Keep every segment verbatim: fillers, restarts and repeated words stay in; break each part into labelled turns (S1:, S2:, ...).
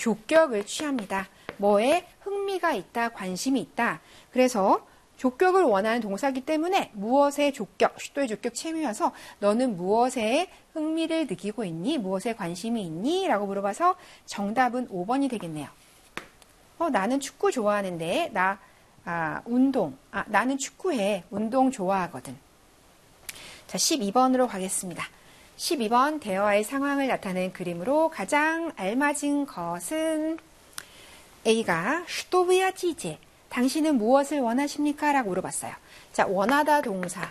S1: 족격을 취합니다. 뭐에 흥미가 있다, 관심이 있다. 그래서 족격을 원하는 동사이기 때문에 무엇에 족격, 슈도의 족격 채미여서 너는 무엇에 흥미를 느끼고 있니? 무엇에 관심이 있니? 라고 물어봐서 정답은 오 번이 되겠네요. 어, 나는 축구 좋아하는데 나 아, 운동, 아, 나는 축구해. 운동 좋아하거든. 자, 십이 번으로 가겠습니다. 십이 번 대화의 상황을 나타내는 그림으로 가장 알맞은 것은 A가 Что вы хотите? 당신은 무엇을 원하십니까? 라고 물어봤어요. 자, 원하다 동사.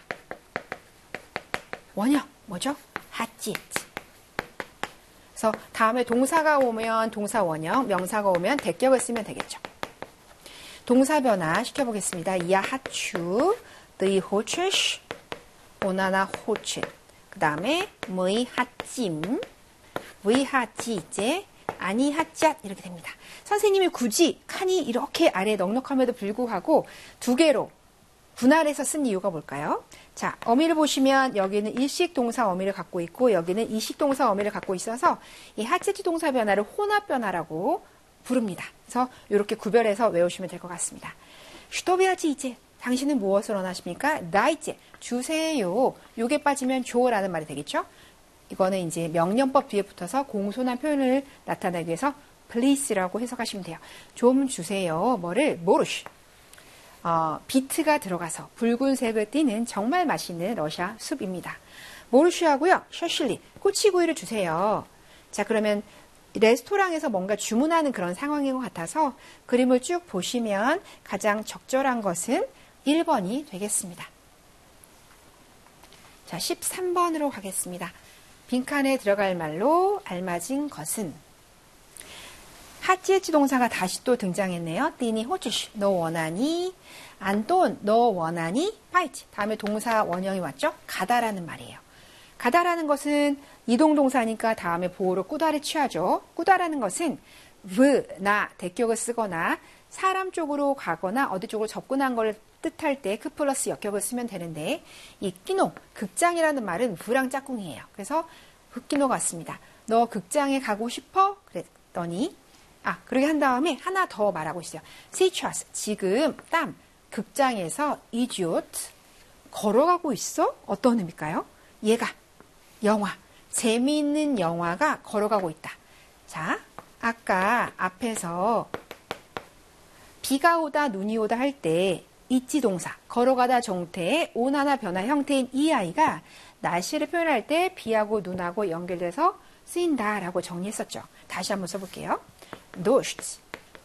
S1: 원형 뭐죠? хотеть. 그래서 다음에 동사가 오면 동사 원형, 명사가 오면 대격을 쓰면 되겠죠. 동사 변화 시켜보겠습니다. Я хочу, ты хочешь, он, она хочет. 그 다음에 мы хотим, вы хотите, 아니 хотят 이렇게 됩니다. 선생님이 굳이 칸이 이렇게 아래에 넉넉함에도 불구하고 두 개로 분할해서 쓴 이유가 뭘까요? 자, 어미를 보시면 여기는 일식 동사 어미를 갖고 있고 여기는 이식 동사 어미를 갖고 있어서 이 하체티 동사 변화를 혼합 변화라고 부릅니다. 그래서 이렇게 구별해서 외우시면 될 것 같습니다. 슈토비아지 이제 당신은 무엇을 원하십니까? 나 이제 주세요. 요게 빠지면 줘라는 말이 되겠죠? 이거는 이제 명령법 뒤에 붙어서 공손한 표현을 나타내기 위해서 please라고 해석하시면 돼요. 좀 주세요. 뭐를? 모르쉬. 어, 비트가 들어가서 붉은색을 띠는 정말 맛있는 러시아 숲입니다. 모르쉬하고요. 셔실리, 꼬치구이를 주세요. 자, 그러면 레스토랑에서 뭔가 주문하는 그런 상황인 것 같아서 그림을 쭉 보시면 가장 적절한 것은 일 번이 되겠습니다. 자, 십삼 번으로 가겠습니다. 빈칸에 들어갈 말로 알맞은 것은 하치에치 동사가 다시 또 등장했네요. 띠니 호치시, 너 원하니? 안돈, 너 원하니? 파이치. 다음에 동사 원형이 왔죠? 가다라는 말이에요. 가다라는 것은 이동동사니까 다음에 보호로 꾸다를 취하죠. 꾸다라는 것은 브, 나, 대격을 쓰거나 사람 쪽으로 가거나 어디 쪽으로 접근한 걸 뜻할 때 그 플러스 역격을 쓰면 되는데 이 끼노, 극장이라는 말은 브랑 짝꿍이에요. 그래서 흑끼노 같습니다. 너 극장에 가고 싶어? 그랬더니 아, 그렇게 한 다음에 하나 더 말하고 있어요. сейчас, 지금 땀, 극장에서 idiot, 걸어가고 있어? 어떤 의미일까요? 얘가 영화, 재미있는 영화가 걸어가고 있다. 자, 아까 앞에서 비가 오다 눈이 오다 할 때 있지 동사, 걸어가다 정태의 온화나 변화 형태인 이 아이가 날씨를 표현할 때 비하고 눈하고 연결돼서 쓰인다라고 정리했었죠. 다시 한번 써볼게요. dождь.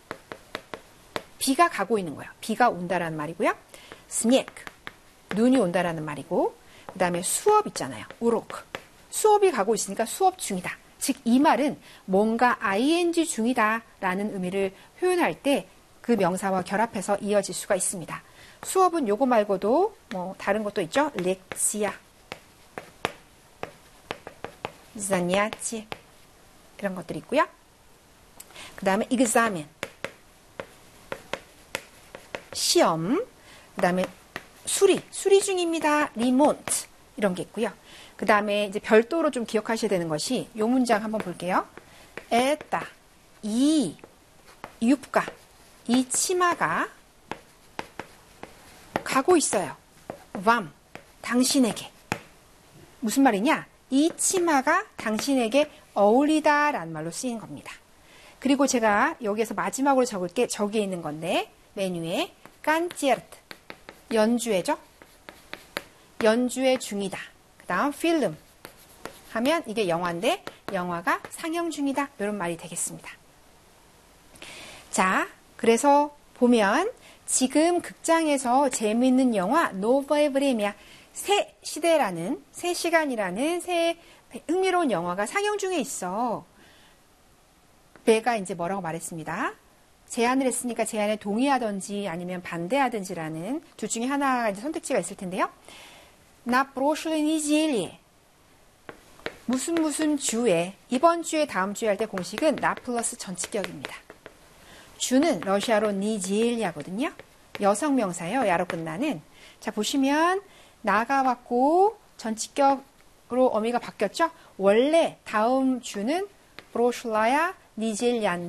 S1: 비가 가고 있는 거예요. 비가 온다라는 말이고요. снег. 눈이 온다라는 말이고, 그 다음에 수업 있잖아요. урок. 수업이 가고 있으니까 수업 중이다. 즉, 이 말은 뭔가 아이엔지 중이다라는 의미를 표현할 때 그 명사와 결합해서 이어질 수가 있습니다. 수업은 요거 말고도 뭐 다른 것도 있죠. 렉시아, занятие 이런 것들이 있고요. 그 다음에 examen, 시험, 그 다음에 수리, 수리 중입니다. 리몬트 이런 게 있고요. 그 다음에 이제 별도로 좀 기억하셔야 되는 것이 요 문장 한번 볼게요. 에따, 이, 유프가, 이 치마가 가고 있어요. vam, 당신에게. 무슨 말이냐? 이 치마가 당신에게 어울리다 라는 말로 쓰인 겁니다. 그리고 제가 여기에서 마지막으로 적을 게 저기에 있는 건데 메뉴에 깐찌르트, 연주회죠? 연주회 중이다. 그 다음 필름 하면 이게 영화인데 영화가 상영 중이다. 이런 말이 되겠습니다. 자, 그래서 보면 지금 극장에서 재미있는 영화 노바에 브레미아 새 시대라는 새 시간이라는 새 흥미로운 영화가 상영 중에 있어. 배가 이제 뭐라고 말했습니다. 제안을 했으니까 제안에 동의하든지 아니면 반대하든지라는 둘 중에 하나가 이제 선택지가 있을 텐데요. 나 прошлой неделе 무슨 무슨 주에 이번 주에 다음 주에 할 때 공식은 나 플러스 전치격입니다. 주는 러시아로 니젤리아거든요. 여성 명사예요. 야로 끝나는. 자, 보시면 나가 왔고 전치격으로 어미가 바뀌었죠. 원래 다음 주는 прошлая неделя